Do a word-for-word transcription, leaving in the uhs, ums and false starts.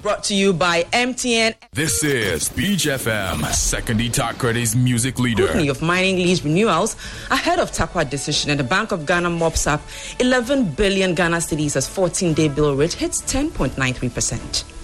brought to you by M T N. This is Beach F M, Sekondi Takrede's music leader. Scrutiny of mining lease renewals ahead of TAPWA decision, and the Bank of Ghana mops up eleven billion Ghana cedis as fourteen-day bill rate hits ten point nine three percent.